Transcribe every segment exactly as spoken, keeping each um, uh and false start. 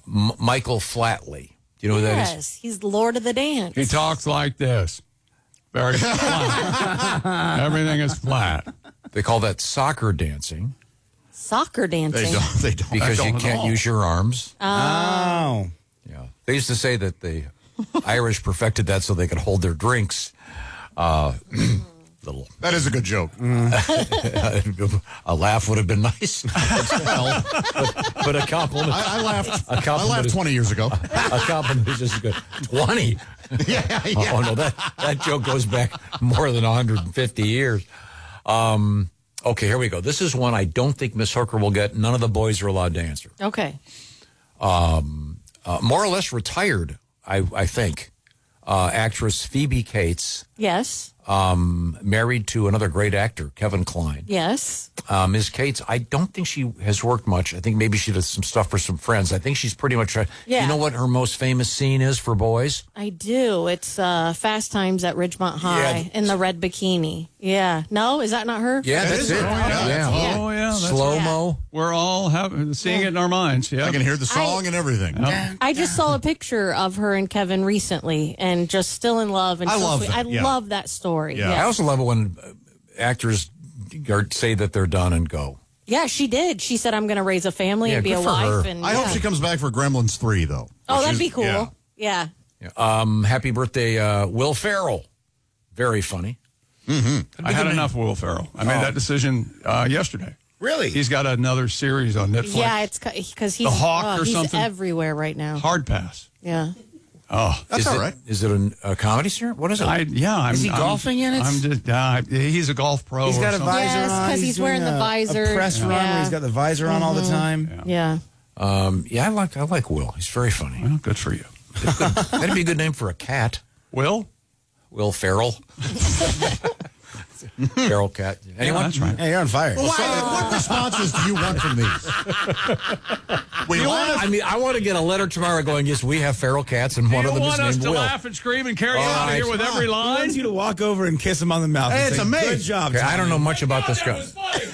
M- Michael Flatley. Do you know who that is? Yes, he's the Lord of the Dance. He talks like this. Very flat. Everything is flat. They call that soccer dancing. Soccer dancing. They don't. They don't. Because don't you at can't all. use your arms. Oh. Yeah. They used to say that the Irish perfected that so they could hold their drinks. Uh, little. That is a good joke. A laugh would have been nice as well, but, but a compliment. I, I laughed. A compliment I laughed is- twenty years ago. A compliment is just good. twenty? yeah, yeah. Oh, no, that, that joke goes back more than one hundred fifty years. Um, okay, here we go. This is one I don't think Miss Hooker will get. None of the boys are allowed to answer. Okay. Um, uh, more or less retired, I, I think. Uh, actress Phoebe Cates, Yes. um, married to another great actor, Kevin Kline. Yes. Uh, Miz Cates, I don't think she has worked much. I think maybe she does some stuff for some friends. I think she's pretty much. Uh, Yeah. You know what her most famous scene is for boys? I do. It's uh, Fast Times at Ridgemont High Yeah. in the red bikini. Yeah. No, is that not her? Yeah, It that's is it. her. Yeah. Yeah. Oh, yeah. That's Slow mo. We're all have, seeing it in our minds. Yeah. I can hear the song I- and everything. I just saw a picture of her and Kevin recently, and just still in love. And I so love sweet. that, I yeah. love that story. Yeah. Yeah. I also love it when uh, actors are, say that they're done and go. Yeah, she did. She said, "I'm going to raise a family Yeah, and be good a for wife." her. And I yeah. hope she comes back for Gremlins three, though. Oh, that'd She's- be cool. yeah. Yeah. Yeah. Um, happy birthday, uh, Will Ferrell. Very funny. I had enough of Will Ferrell. I made that decision uh, yesterday. Really? He's got another series on Netflix. Yeah, it's because he's The Hawk oh, or he's something? everywhere right now. Hard pass. Yeah. Oh, That's is all it, right. Is it a, a comedy series? What is it? I, yeah. I'm, Is he I'm- golfing in it? I'm just, uh, he's a golf pro. He's or got a something. visor Yes, on. 'cause he's doing wearing the a- visor. A press run Yeah. where he's got the visor on all the time. Yeah. um, yeah, I like I like Will. He's very funny. Well, good for you. That'd be a good name for a cat. Will? Will Ferrell. Feral cat. Anyone? Yeah, that's right. Hey, you're on fire. Well, so, what responses do you want from these? We laugh. I mean, I want to get a letter tomorrow going, yes, we have feral cats, and one you of them want is us named to Will. laugh and scream and carry All you out of right. here with every He line? wants you to walk over and kiss him on the mouth. Hey, and it's say, amazing. Good job. Okay, I don't know much about this guy.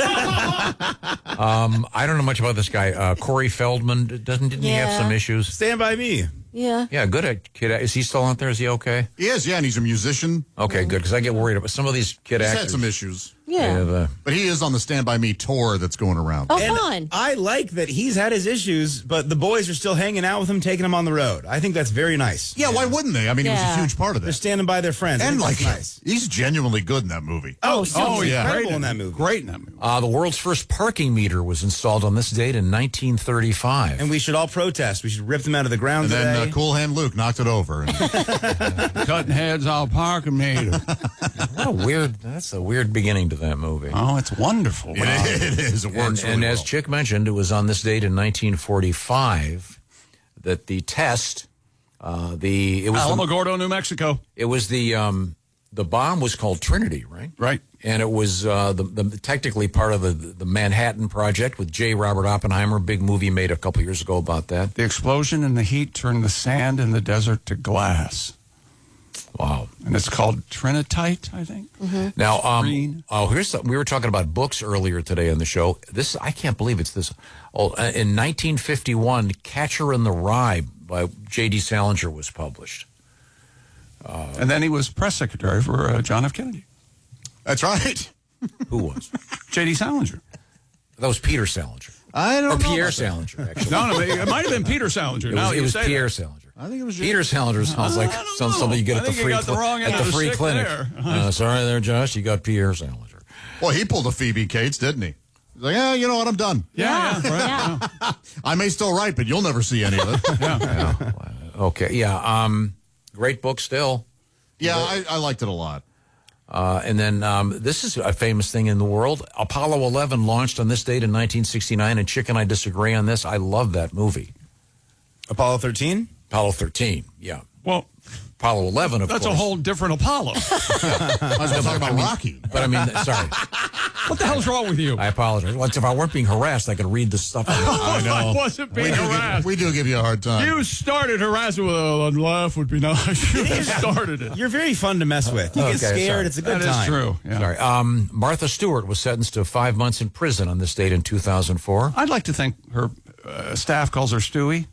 um, I don't know much about this guy. Uh, Corey Feldman, doesn't didn't he have Yeah. some issues? Stand by me. Yeah. Yeah, good at kid. Is he still out there? Is he okay? He is, yeah, and he's a musician. Okay, good. Because I get worried about some of these kid He's actors. had some issues. They Yeah. have, uh, But he is on the Stand By Me tour that's going around. Oh, And fun. I like that he's had his issues, but the boys are still hanging out with him, taking him on the road. I think that's very nice. Yeah, why wouldn't they? I mean, he was Yeah. a huge part of They're that. standing by their friends. I And, think like, that's nice. he's genuinely good in that movie. Oh, so Oh, he's yeah. incredible Great in that movie. Great in that movie. uh, the world's first parking meter was installed on this date in nineteen thirty-five. And we should all protest. We should rip them out of the ground And then today. uh, Cool Hand Luke knocked it over. And Cutting heads off parking meter. what a weird. That's a weird beginning to that movie. Oh, it's wonderful. it, it is. It And, works and really as well. Chick mentioned, it was on this date in nineteen forty-five that the test, uh, the it was Alamo the, Gordo, New Mexico. it was the um, the bomb was called Trinity, right? Right. And it was uh, the, the technically part of the the Manhattan Project with J. Robert Oppenheimer. Big movie made a couple years ago about that. The explosion and the heat turned the sand in the desert to glass. Wow. And it's called Trinitite, I think. Now, um, Green. oh, here's the, we were talking about books earlier today on the show. This I can't believe it's this. Oh, uh, in nineteen fifty-one, Catcher in the Rye by J D. Salinger was published. And then he was press secretary for uh, John F. Kennedy. That's right. Who was? J D. Salinger. That was Peter Salinger. I don't Or know. Pierre about that. Salinger, actually. No, no, it might have been Peter Salinger. It now was, that it you was say Pierre that. Salinger. I think it was Peter Salinger sounds like I don't some, know. something you get I at the think you free got the cli- wrong end at of the the free stick clinic. there. Uh, sorry there, Josh. You got Pierre Salinger. Well, he pulled a Phoebe Cates, didn't he? He's like, yeah, you know what? I'm done. Yeah, yeah, right. Yeah. I may still write, but you'll never see any of it. Yeah. Okay, yeah. Um, great book still. yeah, I, I liked it a lot. Uh, and then um, this is a famous thing in the world. Apollo eleven launched on this date in nineteen sixty-nine, and Chick and I disagree on this. I love that movie. Apollo thirteen? Apollo thirteen, yeah. Well, Apollo eleven, of that's course. a whole different Apollo. I was talking about Rocky. But I mean, sorry, What the hell's wrong with you? I apologize. Well, if I weren't being harassed, I could read the stuff. I know. I wasn't We being do, give, harassed. we do give you a hard time. You started harassing with a laugh would be nice. You started it. You're very fun to mess with. You Okay, get scared. sorry. It's a good That is time. true. Yeah. Sorry. Um, Martha Stewart was sentenced to five months in prison on this date in two thousand four. I'd like to think her uh, staff calls her Stewie.